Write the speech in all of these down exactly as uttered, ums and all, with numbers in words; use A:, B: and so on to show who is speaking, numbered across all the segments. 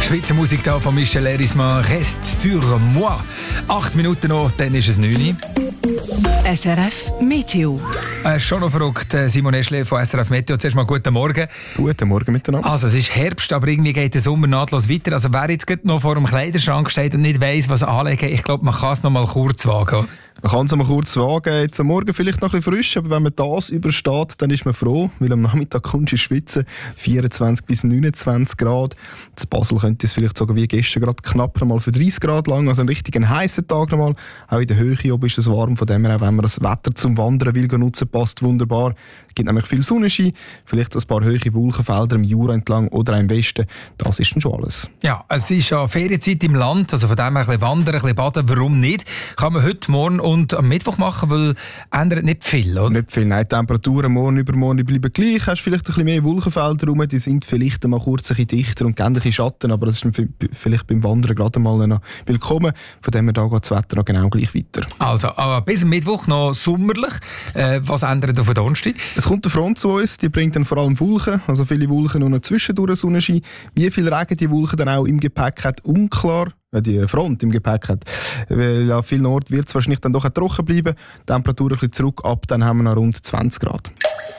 A: Schweizer Musik da von Michel Erisman, «Reste sur moi». Acht Minuten noch, dann ist es neun Uhr.
B: S R F Meteo.
A: Äh, schon noch verrückt, Simon Eschle von S R F Meteo. Zuerst mal guten Morgen.
C: Guten Morgen miteinander.
A: Also, es ist Herbst, aber irgendwie geht der Sommer nahtlos weiter. Also, wer jetzt gerade noch vor dem Kleiderschrank steht und nicht weiss, was anlegen, ich glaube, man kann es noch mal kurz wagen.
C: Man kann es mal kurz wagen. Jetzt am Morgen vielleicht noch ein bisschen frisch, aber wenn man das übersteht, dann ist man froh, weil am Nachmittag kommst du in Schwitzen vierundzwanzig bis neunundzwanzig Grad. In Basel könnte es vielleicht sogar wie gestern gerade knapp mal für dreißig Grad lang, also ein richtig heißer Tag nochmal. Auch in der Höhe oben ist es warm, von dem her, auch wenn man das Wetter zum Wandern will nutzen, passt wunderbar. Es gibt nämlich viel Sonnenschein, vielleicht ein paar hohe Wolkenfelder im Jura entlang oder auch im Westen. Das ist dann schon alles.
A: Ja, es ist ja Ferienzeit im Land, also von dem her ein bisschen wandern, ein bisschen baden, warum nicht? Kann man heute, morgen und am Mittwoch machen, weil ändert nicht viel, oder?
C: Nicht viel, nein. Die Temperaturen morgen übermorgen bleiben gleich. Hast vielleicht ein bisschen mehr Wolkenfelder rum, die sind vielleicht mal kurz ein bisschen dichter und geben ein bisschen Schatten, aber das ist vielleicht beim Wandern gerade mal noch willkommen. Von dem her da geht das Wetter auch genau gleich weiter.
A: Also, aber bis am Mittwoch noch sommerlich. Äh, was ändert auf den Donnerstag?
C: Es kommt eine Front zu uns, die bringt dann vor allem Wolken, also viele Wolken und noch zwischendurch Sonnenschein. Wie viel Regen die Wolken dann auch im Gepäck hat, unklar. Die Front im Gepäck hat. Weil an vielen Orten wird es wahrscheinlich dann doch auch trocken bleiben. Die Temperatur ein bisschen zurück, ab dann haben wir noch rund zwanzig Grad.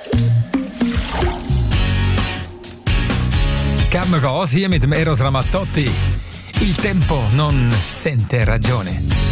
A: Geben wir Gas hier mit dem Eros Ramazzotti. Il tempo non sente ragione.